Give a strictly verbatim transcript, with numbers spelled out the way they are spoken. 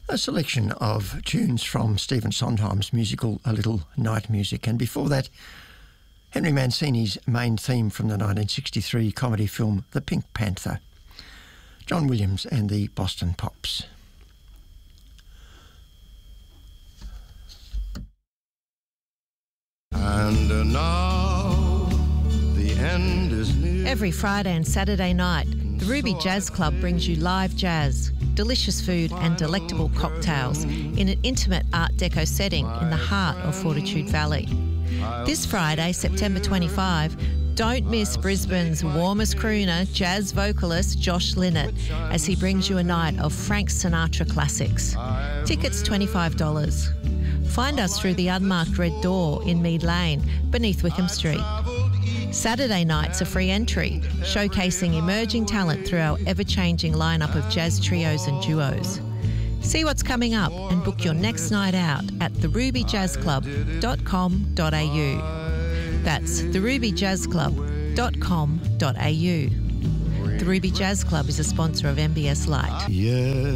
A selection of tunes from Stephen Sondheim's musical A Little Night Music, and before that, Henry Mancini's main theme from the nineteen sixty-three comedy film The Pink Panther, John Williams and the Boston Pops. And now the end is near. Every Friday and Saturday night, the Ruby Jazz Club brings you live jazz, delicious food and delectable cocktails in an intimate Art Deco setting in the heart of Fortitude Valley. This Friday, September twenty-fifth, don't miss Brisbane's warmest crooner, jazz vocalist Josh Linnett, as he brings you a night of Frank Sinatra classics. Tickets twenty-five dollars. Find us through the unmarked red door in Mead Lane, beneath Wickham Street. Saturday nights are free entry, showcasing emerging talent through our ever-changing lineup of jazz trios and duos. See what's coming up and book your next night out at the ruby jazz club dot com dot a u. That's the ruby jazz club dot com dot a u. The Ruby Jazz Club is a sponsor of M B S Light. Yeah.